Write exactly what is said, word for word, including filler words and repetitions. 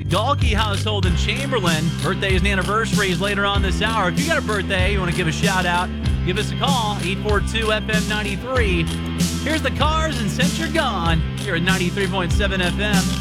Galkey household in Chamberlain. Birthdays and anniversaries later on this hour. If you got a birthday, you want to give a shout out, give us a call, eight four two F M ninety-three. Here's the Cars and Since You're Gone here at ninety-three point seven F M.